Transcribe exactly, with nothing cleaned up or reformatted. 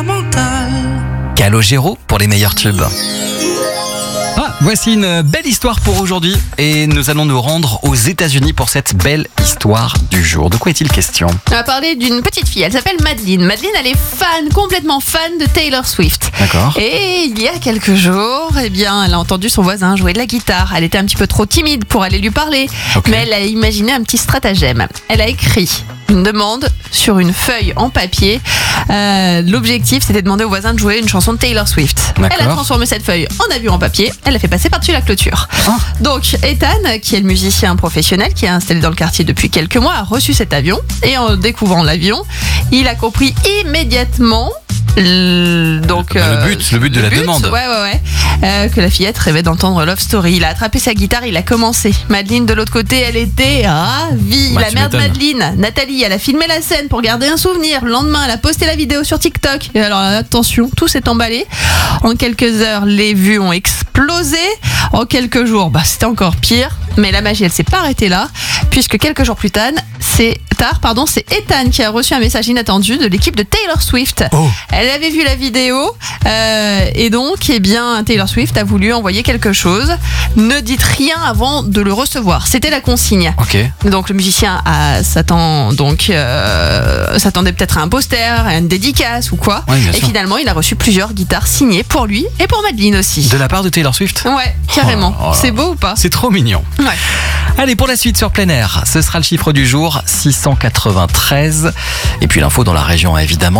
fondamentale. Calogero pour les meilleurs tubes. Ah, voici une belle histoire pour aujourd'hui et nous allons nous rendre aux États-Unis pour cette belle histoire du jour. De quoi est-il question ? On va parler d'une petite fille, elle s'appelle Madeleine. Madeleine, elle est fan, complètement fan de Taylor Swift. D'accord. Et il y a quelques jours, eh bien, elle a entendu son voisin jouer de la guitare. Elle était un petit peu trop timide pour aller lui parler, Ok. mais elle a imaginé un petit stratagème. Elle a écrit une demande sur une feuille en papier. Euh, l'objectif, c'était de demander au voisin de jouer une chanson de Taylor Swift. D'accord. Elle a transformé cette feuille en avion en papier. Elle l'a fait passer par-dessus la clôture. Oh. Donc, Ethan, qui est le musicien professionnel, qui est installé dans le quartier depuis quelques mois, a reçu cet avion. Et en découvrant l'avion, il a compris immédiatement l- donc, Bah, le but, le but de la demande. Ouais, ouais, ouais. Euh, que la fillette rêvait d'entendre Love Story. Il a attrapé sa guitare, il a commencé. Madeleine, de l'autre côté, elle était ravie. Bah, la tu mère de m'étonnes. Madeleine, Nathalie, elle a filmé la scène pour garder un souvenir. Le lendemain, elle a posté la vidéo sur TikTok. Et alors, attention, tout s'est emballé. En quelques heures, les vues ont explosé. En quelques jours, bah, c'était encore pire. Mais la magie, elle s'est pas arrêtée là, puisque quelques jours plus tard, c'est tard, pardon, c'est Ethan qui a reçu un message inattendu de l'équipe de Taylor Swift. Oh. Elle avait vu la vidéo euh, et donc, eh bien, Taylor Swift a voulu envoyer quelque chose. Ne dites rien avant de le recevoir. C'était la consigne. Ok. Donc le musicien a, s'attend donc euh, s'attendait peut-être à un poster, à une dédicace ou quoi. Ouais, bien et sûr. finalement, il a reçu plusieurs guitares signées pour lui et pour Madeleine aussi. De la part de Taylor Swift ? Ouais, carrément. Oh là là. C'est beau ou pas ? C'est trop mignon. Ouais. Allez, pour la suite sur plein air, ce sera le chiffre du jour, six cent quatre-vingt-treize. Et puis l'info dans la région, évidemment.